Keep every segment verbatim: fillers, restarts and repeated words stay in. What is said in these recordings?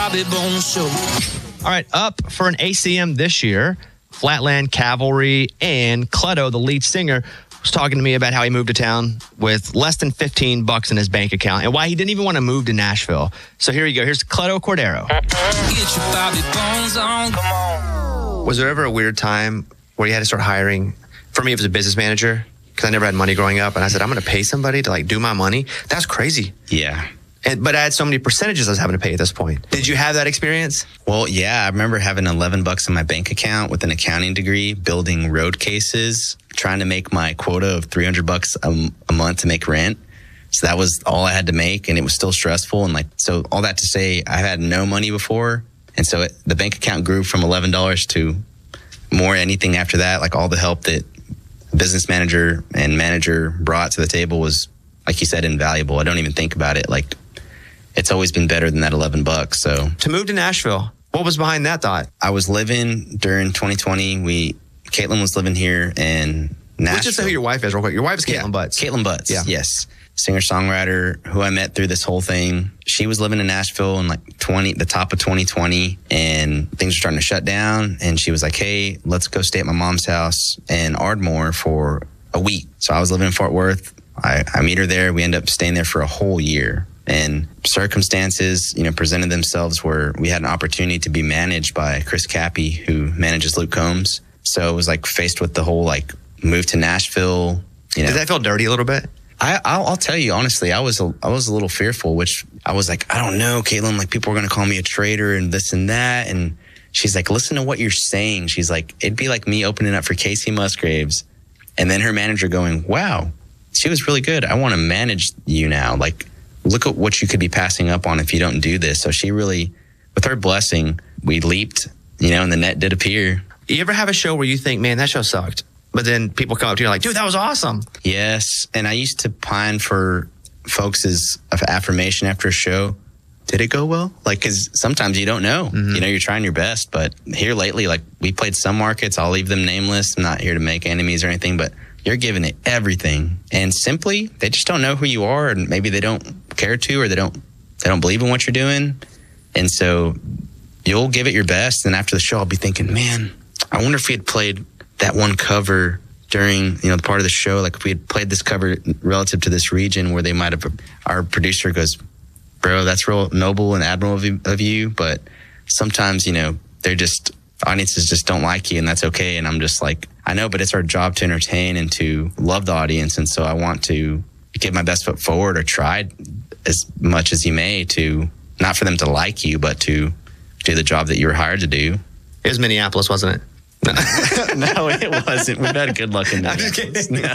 Bobby Bones Show. All right, up for an A C M this year, Flatland Cavalry, and Clutto, the lead singer, was talking to me about how he moved to town with less than fifteen bucks in his bank account and why he didn't even want to move to Nashville. So here you go. Here's Clutto Cordero. Get your Bobby Bones on. Come on. Was there ever a weird time where you had to start hiring? For me, it was a business manager because I never had money growing up. And I said, I'm going to pay somebody to like do my money. That's crazy. Yeah. And, but I had so many percentages I was having to pay at this point. Did you have that experience? Well, yeah. I remember having eleven bucks in my bank account with an accounting degree, building road cases, trying to make my quota of three hundred bucks a, a month to make rent. So that was all I had to make, and it was still stressful. And like, so all that to say, I had no money before. And so it, the bank account grew from eleven dollars to more anything after that. Like all the help that business manager and manager brought to the table was, like you said, invaluable. I don't even think about it. Like, it's always been better than that eleven bucks. So to move to Nashville, what was behind that thought? I was living during twenty twenty. We, Caitlin was living here in Nashville. Let's just say who your wife is real quick. Your wife is Caitlin yeah, Butts. Caitlin Butts, yeah. Yes. Singer-songwriter who I met through this whole thing. She was living in Nashville in like twenty, the top of twenty twenty, and things were starting to shut down. And she was like, hey, let's go stay at my mom's house in Ardmore for a week. So I was living in Fort Worth. I, I meet her there. We end up staying there for a whole year. And circumstances, you know, presented themselves where we had an opportunity to be managed by Chris Cappy, who manages Luke Combs. So it was like faced with the whole like move to Nashville. You know, did that feel dirty a little bit? I, I'll, I'll tell you honestly, I was a, I was a little fearful, which I was like, I don't know, Caitlin. Like people are going to call me a traitor and this and that. And she's like, listen to what you're saying. She's like, it'd be like me opening up for Casey Musgraves, and then her manager going, wow, she was really good. I want to manage you now. Like, look at what you could be passing up on if you don't do this. So she really, with her blessing, we leaped, you know, and the net did appear. You ever have a show where you think, man, that show sucked? But then people come up to you like, dude, that was awesome. Yes. And I used to pine for folks' affirmation after a show. Did it go well? Like, because sometimes you don't know. Mm-hmm. You know, you're trying your best. But here lately, like, we played some markets. I'll leave them nameless. I'm not here to make enemies or anything, but you're giving it everything. And simply, they just don't know who you are, and maybe they don't care to, or they don't they don't believe in what you're doing. And so you'll give it your best. And after the show, I'll be thinking, man, I wonder if we had played that one cover during, you know, the part of the show, like if we had played this cover relative to this region where they might have, our producer goes, bro, that's real noble and admirable of you, of you. But sometimes, you know, they're just, audiences just don't like you, and that's okay. And I'm just like, I know, but it's our job to entertain and to love the audience. And so I want to give my best foot forward, or try as much as you may to, not for them to like you, but to do the job that you were hired to do. It was Minneapolis, wasn't it? No, no, it wasn't. We've had good luck in that. No,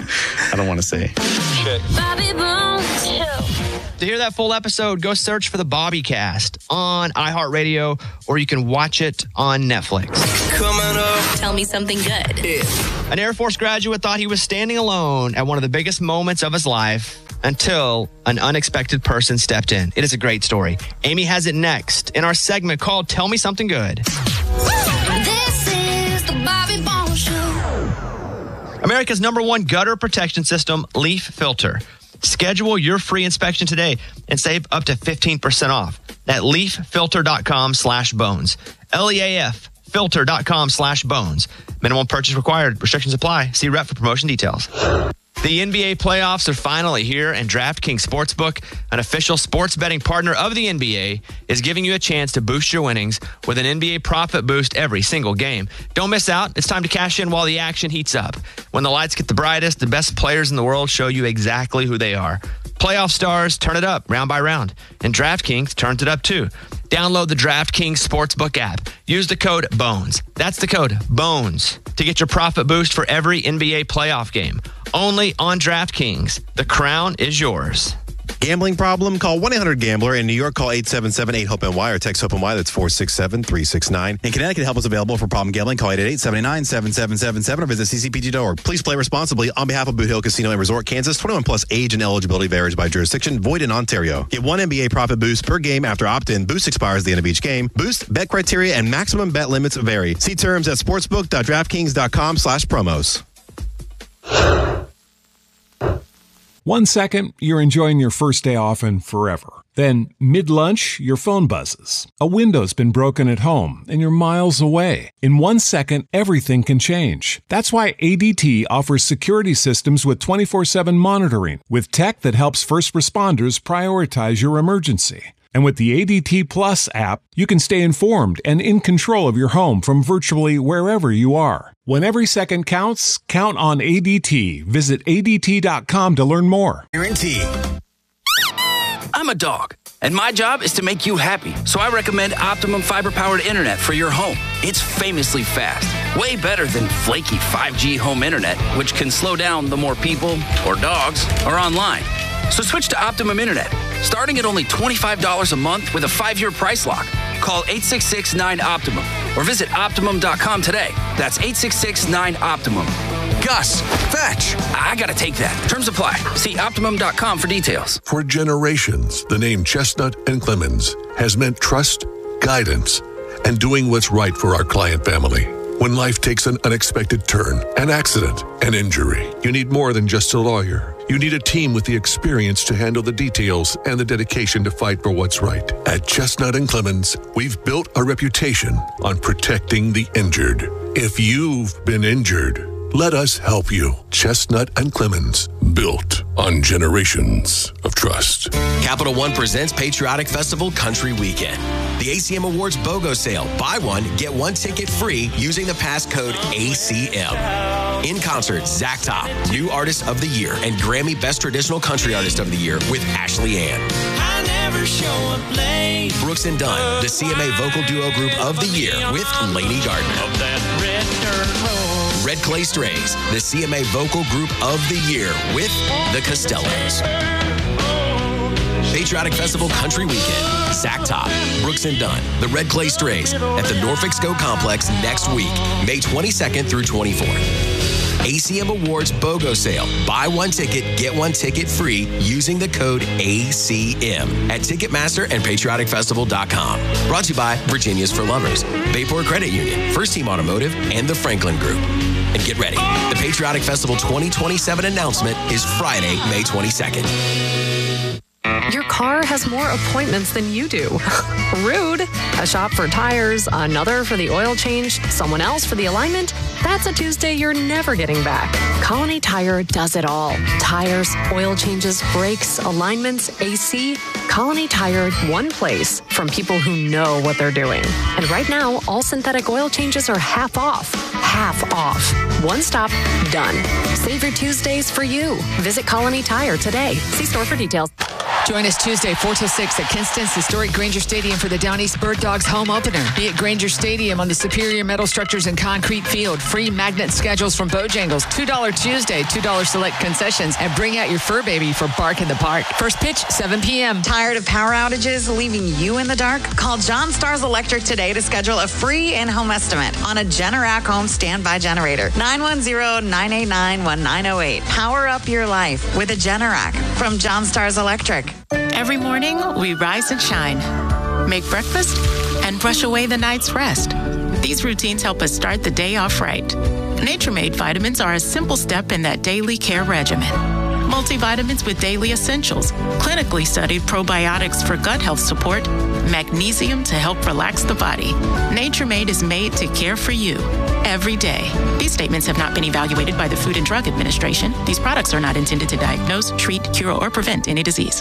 I don't want to say. Bobby Bones. To hear that full episode, go search for the Bobby Cast on iHeartRadio, or you can watch it on Netflix. Coming up. Tell me something good. Yeah. An Air Force graduate thought he was standing alone at one of the biggest moments of his life until an unexpected person stepped in. It is a great story. Amy has it next in our segment called Tell Me Something Good. This is the Bobby Bones Show. America's number one gutter protection system, Leaf Filter. Schedule your free inspection today and save up to fifteen percent off at leaffilter.com slash bones. L E A F filter.com slash bones. Minimum purchase required. Restrictions apply. See rep for promotion details. The N B A playoffs are finally here, and DraftKings Sportsbook, an official sports betting partner of the N B A, is giving you a chance to boost your winnings with an N B A profit boost every single game. Don't miss out. It's time to cash in while the action heats up. When the lights get the brightest, the best players in the world show you exactly who they are. Playoff stars turn it up round by round, and DraftKings turns it up too. Download the DraftKings Sportsbook app. Use the code BONES. That's the code BONES to get your profit boost for every N B A playoff game. Only on DraftKings. The crown is yours. Gambling problem? Call one eight hundred gambler. In New York, call eight seven seven eight hope N Y or text HOPE-NY. That's four six seven three six nine. In Connecticut, help is available for problem gambling. Call eight eight eight seven nine seven seven seven seven or visit c c p g dot org. Please play responsibly. On behalf of Boot Hill Casino and Resort, Kansas, twenty-one plus age and eligibility varies by jurisdiction. Void in Ontario. Get one N B A profit boost per game after opt-in. Boost expires at the end of each game. Boost, bet criteria, and maximum bet limits vary. See terms at sportsbook.draftkings.com slash promos. One second, you're enjoying your first day off and forever. Then, mid-lunch, your phone buzzes. A window's been broken at home, and you're miles away. In one second, everything can change. That's why A D T offers security systems with twenty-four seven monitoring, with tech that helps first responders prioritize your emergency. And with the A D T Plus app, you can stay informed and in control of your home from virtually wherever you are. When every second counts, count on A D T. Visit A D T dot com to learn more. Guarantee. I'm a dog, and my job is to make you happy. So I recommend Optimum fiber-powered internet for your home. It's famously fast, way better than flaky five G home internet, which can slow down the more people or dogs are online. So switch to Optimum Internet, starting at only twenty-five dollars a month with a five-year price lock. Call eight six six nine Optimum or visit Optimum dot com today. That's eight six six nine Optimum. Gus, fetch. I gotta take that. Terms apply. See Optimum dot com for details. For generations, the name Chestnut and Clemens has meant trust, guidance, and doing what's right for our client family. When life takes an unexpected turn, an accident, an injury, you need more than just a lawyer. You need a team with the experience to handle the details and the dedication to fight for what's right. At Chestnut and Clemens, we've built a reputation on protecting the injured. If you've been injured, let us help you. Chestnut and Clemens, built on generations of trust. Capital One presents Patriotic Festival Country Weekend. The A C M Awards BOGO sale. Buy one, get one ticket free using the passcode A C M. In concert, Zach Top, New Artist of the Year, and Grammy Best Traditional Country Artist of the Year with Ashley Ann. I never show up late. Brooks and Dunn, the C M A Vocal Duo Group of the Year with Lady Gardner. Of that red dirt road. Red Clay Strays, the C M A Vocal Group of the Year with the Costellos. Patriotic Festival Country Weekend. Zach Top, Brooks and Dunn, the Red Clay Strays at the Norfolk Sco Complex next week, May twenty-second through twenty-fourth. A C M Awards BOGO sale. Buy one ticket, get one ticket free using the code A C M at Ticketmaster and Patriotic Festival dot com. Brought to you by Virginia's for Lovers, Bayport Credit Union, First Team Automotive, and the Franklin Group. And get ready. The Patriotic Festival twenty twenty-seven announcement is Friday, May twenty-second. Your car has more appointments than you do. Rude. A shop for tires, another for the oil change, someone else for the alignment. That's a Tuesday you're never getting back. Colony Tire does it all. Tires, oil changes, brakes, alignments, A C. Colony Tire, one place from people who know what they're doing. And right now, all synthetic oil changes are half off. Half off. One stop, done. Save your Tuesdays for you. Visit Colony Tire today. See store for details. Join us Tuesday, four till six at Kinston's historic Granger Stadium for the Down East Bird Dogs home opener. Be at Granger Stadium on the superior metal structures and concrete field. Free magnet schedules from Bojangles. two dollars Tuesday, two dollars select concessions. And bring out your fur baby for Bark in the Park. First pitch, seven p.m. Tired of power outages leaving you in the dark? Call John Stars Electric today to schedule a free in-home estimate on a Generac home standby generator. nine one zero, nine eight nine, one nine zero eight. Power up your life with a Generac from John Stars Electric. Every morning, we rise and shine, make breakfast, and brush away the night's rest. These routines help us start the day off right. Nature Made vitamins are a simple step in that daily care regimen. Multivitamins with daily essentials, clinically studied probiotics for gut health support, magnesium to help relax the body. Nature Made is made to care for you every day. These statements have not been evaluated by the Food and Drug Administration. These products are not intended to diagnose, treat, cure, or prevent any disease.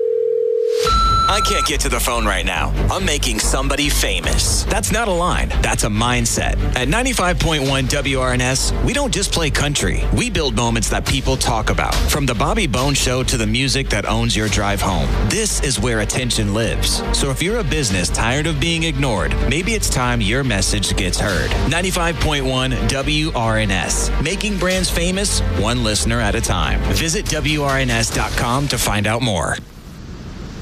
I can't get to the phone right now. I'm making somebody famous. That's not a line. That's a mindset. At ninety-five point one W R N S, we don't just play country. We build moments that people talk about. From the Bobby Bone Show to the music that owns your drive home. This is where attention lives. So if you're a business tired of being ignored, maybe it's time your message gets heard. ninety-five point one W R N S. Making brands famous, one listener at a time. Visit W R N S dot com to find out more.